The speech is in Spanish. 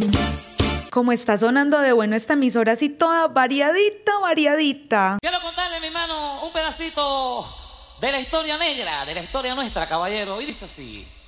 Como está sonando de bueno esta emisora, así toda variadita, variadita. Quiero contarle, mi hermano, un pedacito de la historia negra, de la historia nuestra, caballero. Y dice así.